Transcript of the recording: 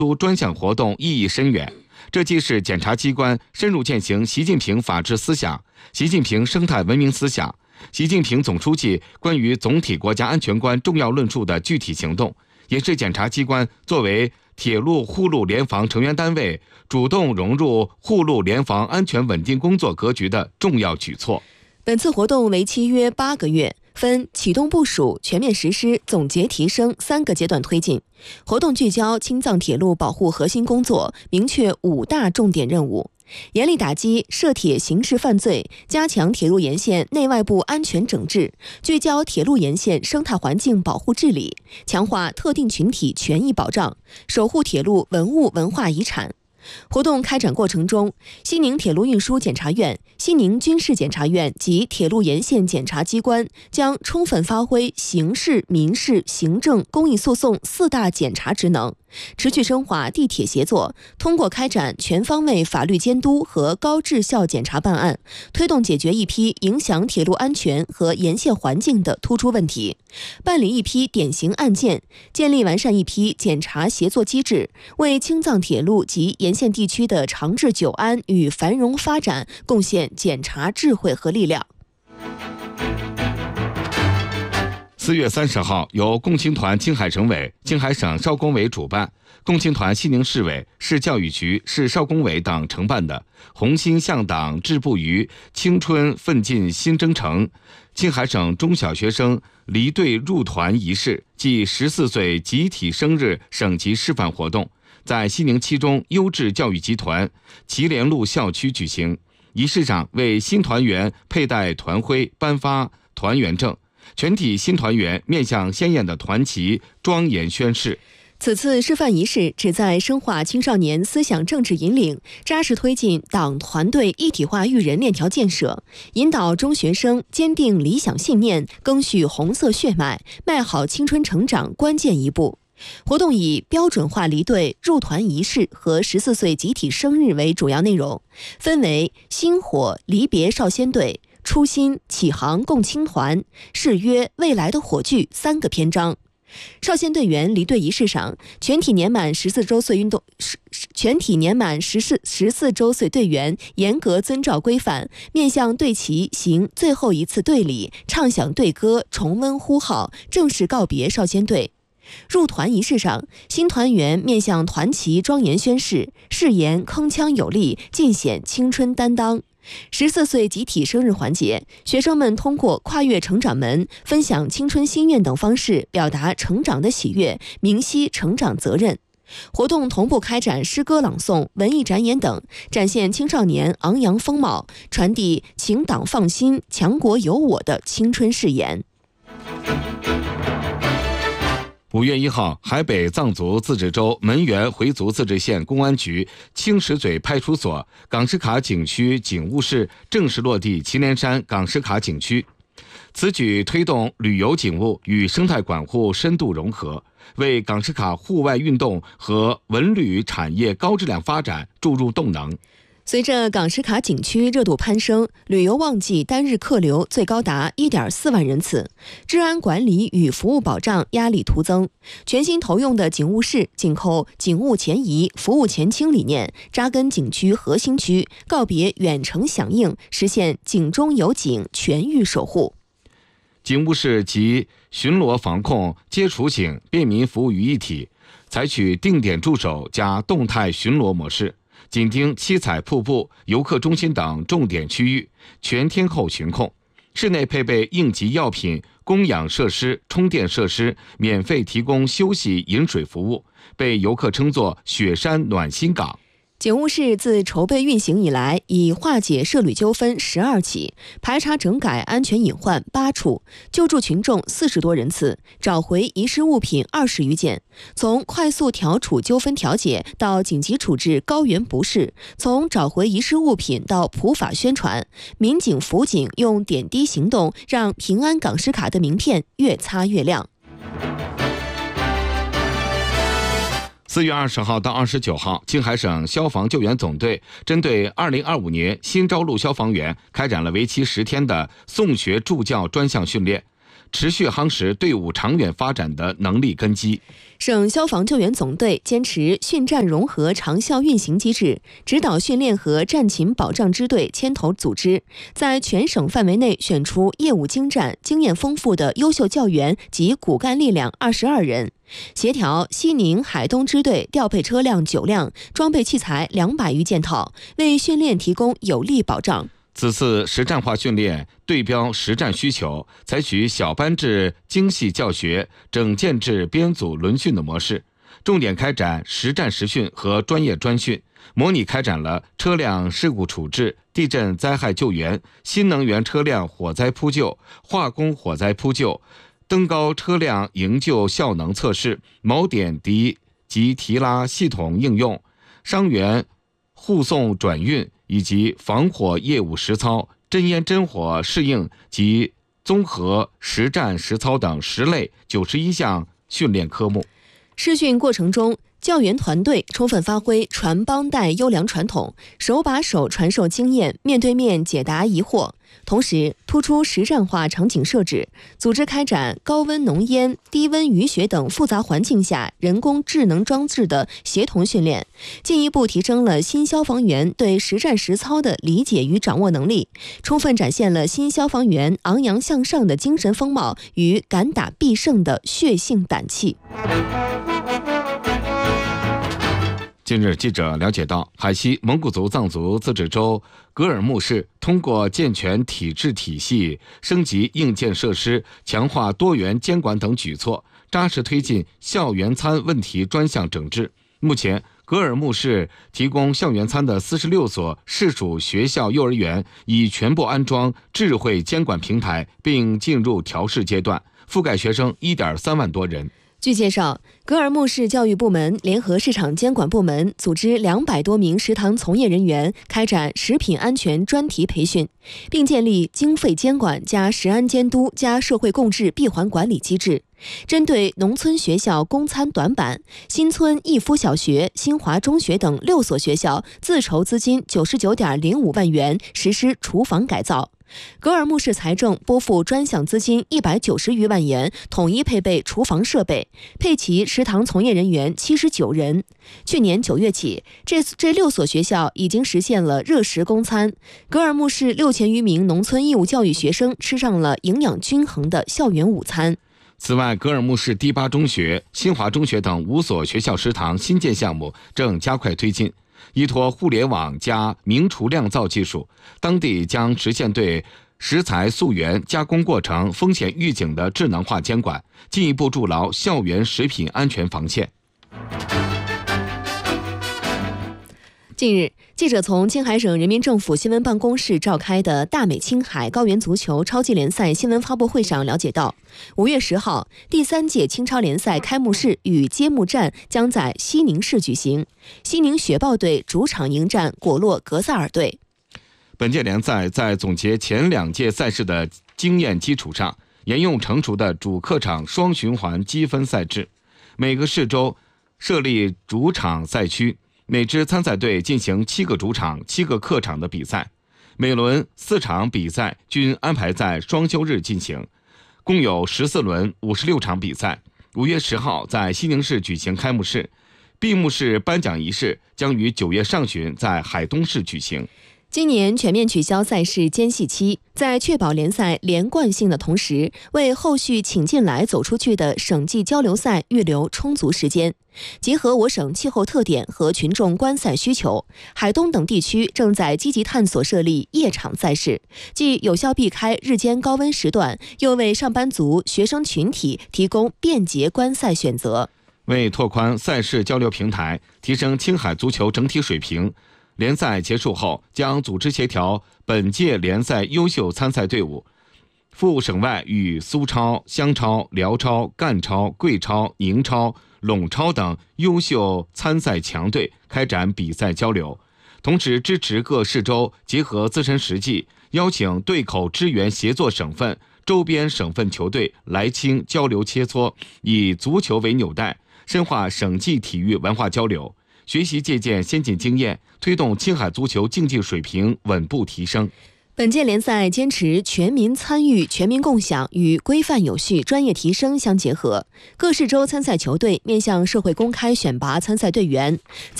专项活动意义深远。这既是检察机关深入践行习近平法治思想、习近平生态文明思想、习近平总书记关于总体国家安全观重要论述的具体行动，也是检察机关作为铁路沪陆联防成员单位主动融入沪陆联防安全稳定工作格局的重要举措。 本次活动为期约8个月，分启动部署、全面实施、总结提升3个阶段推进。活动聚焦青藏铁路保护核心工作，明确5大重点任务，严厉打击涉铁刑事犯罪，加强铁路沿线内外部安全整治，聚焦铁路沿线生态环境保护治理，强化特定群体权益保障，守护铁路文物文化遗产。活动开展过程中，西宁铁路运输检察院、西宁军事检察院及铁路沿线检察机关将充分发挥刑事、民事、行政、公益诉讼4大检察职能，持续深化地铁协作，通过开展全方位法律监督和高质效检察办案，推动解决一批影响铁路安全和沿线环境的突出问题，办理一批典型案件，建立完善一批检察协作机制，为青藏铁路及沿线地区的长治久安与繁荣发展贡献检察智慧和力量。 4月30号，由共青团青海省委、青海省少工委主办，共青团西宁市委、市教育局、市少工委等承办的红星向党志步于青春奋进新征程青海省中小学生离队入团仪式暨14岁集体生日省级示范活动，在西宁七中优质教育集团祁连路校区举行。仪式上为新团员佩戴团徽，颁发团员证。全体新团员面向鲜艳的团旗庄严宣誓。 此次示范仪式旨在深化青少年思想政治引领，扎实推进党团队一体化育人链条建设，引导中学生坚定理想信念，赓续红色血脉，迈好青春成长关键一步。活动以标准化离队、入团仪式和14岁集体生日为主要内容，分为星火离别少先队、初心启航共青团、誓约未来的火炬3个篇章。少先队员离队仪式上，全体年满14周岁队员严格遵照规范，面向队旗行最后一次队礼，唱响队歌，重温呼号，正式告别少先队。入团仪式上，新团员面向团旗庄严宣誓，誓言铿锵有力，尽显青春担当。14岁集体生日环节，学生们通过跨越成长门、分享青春心愿等方式表达成长的喜悦，明晰成长责任。活动同步开展诗歌朗诵、文艺展演等，展现青少年昂扬风貌，传递请党放心、强国有我的青春誓言。 5月1号，海北藏族自治州门源回族自治县公安局青石嘴派出所岗什卡景区警务室正式落地祁连山岗什卡景区。此举推动旅游警务与生态管护深度融合，为岗什卡户外运动和文旅产业高质量发展注入动能。 随着岗什卡景区热度攀升，旅游旺季单日客流最高达 1.4 万人次，治安管理与服务保障压力突增。全新投用的警务室紧扣警务前移、服务前倾理念，扎根景区核心区，告别远程响应，实现警中有警、全域守护。 警务室集巡逻防控、接触警、便民服务于一体，采取定点驻守加动态巡逻模式，紧盯七彩瀑布、游客中心等重点区域，全天候巡控。室内配备应急药品、供氧设施、充电设施，免费提供休息饮水服务，被游客称作雪山暖心港。 警务室自筹备运行以来，已化解涉旅纠纷12起，排查整改安全隐患8处，救助群众40多人次，找回遗失物品20余件。从快速调处纠纷调解到紧急处置高原不适，从找回遗失物品到普法宣传，民警辅警用点滴行动，让平安岗什卡的名片越擦越亮。 4月20号到29号，青海省消防救援总队针对2025年新招录消防员开展了为期10天的送学助教专项训练。 持续夯实队伍长远发展的能力根基。 省消防救援总队坚持训战融合长效运行机制，指导训练和战勤保障支队牵头组织，在全省范围内选出业务精湛、经验丰富的优秀教员及骨干力量22人，协调西宁、海东支队调配车辆9辆，装备器材200余件套，为训练提供有力保障。 此次实战化训练对标实战需求，采取小班制精细教学、整建制编组轮训的模式，重点开展实战实训和专业专训，模拟开展了车辆事故处置、地震灾害救援、新能源车辆火灾扑救、化工火灾扑救、登高车辆营救效能测试、锚点敌及提拉系统应用、伤员护送转运以及防火业务实操、真烟真火适应及综合实战实操等10类91项训练科目。 试训过程中，教员团队充分发挥传帮带优良传统，手把手传授经验，面对面解答疑惑，同时突出实战化场景设置，组织开展高温浓烟、低温雨雪等复杂环境下人工智能装置的协同训练，进一步提升了新消防员对实战实操的理解与掌握能力，充分展现了新消防员昂扬向上的精神风貌与敢打必胜的血性胆气。 近日，记者了解到，海西蒙古族藏族自治州格尔木市通过健全体制体系、升级硬件设施、强化多元监管等举措，扎实推进校园餐问题专项整治。目前，格尔木市提供校园餐的46所市属学校幼儿园已全部安装智慧监管平台，并进入调试阶段，覆盖学生1.3万多人。 据介绍，格尔木市教育部门联合市场监管部门组织200多名食堂从业人员开展食品安全专题培训，并建立经费监管加食安监督加社会共治闭环管理机制。针对农村学校供餐短板，新村义夫小学、新华中学等6所学校自筹资金99.05万元实施厨房改造。格尔木市财政拨付专项资金190余万元，统一配备厨房设备，配齐食堂从业人员79人。去年9月起，这6所学校已经实现了热食供餐，格尔木市6000余名农村义务教育学生吃上了营养均衡的校园午餐。 此外，格尔木市第8中学、新华中学等5所学校食堂新建项目正加快推进。依托互联网加明厨酿造技术，当地将实现对食材溯源、加工过程风险预警的智能化监管，进一步筑牢校园食品安全防线。 近日，记者从青海省人民政府新闻办公室召开的大美青海高原足球超级联赛新闻发布会上了解到，5月10号，第3届青超联赛开幕式与揭幕战将在西宁市举行，西宁雪豹队主场迎战果洛格萨尔队。 本届联赛在总结前2届赛事的经验基础上，沿用成熟的主客场双循环积分赛制，每个市州设立主场赛区，每支参赛队进行7个主场、7个客场的比赛，每轮4场比赛均安排在双休日进行，共有14轮56场比赛。5月10号在西宁市举行开幕式，闭幕式颁奖仪式将于9月上旬在海东市举行。 今年全面取消赛事间隙期，在确保联赛连贯性的同时，为后续请进来走出去的省际交流赛预留充足时间。结合我省气候特点和群众观赛需求，海东等地区正在积极探索设立夜场赛事，既有效避开日间高温时段，又为上班族、学生群体提供便捷观赛选择。 为拓宽赛事交流平台，提升青海足球整体水平，联赛结束后将组织协调本届联赛优秀参赛队伍，赴省外与苏超、湘超、辽超、赣超、贵超、宁超、陇超等优秀参赛强队开展比赛交流，同时支持各市州结合自身实际，邀请对口支援协作省份、周边省份球队来青交流切磋，以足球为纽带，深化省际体育文化交流，学习借鉴先进经验，推动青海足球竞技水平稳步提升。 本届联赛坚持全民参与、全民共享与规范有序、专业提升相结合。各市州参赛球队面向社会公开选拔参赛队员，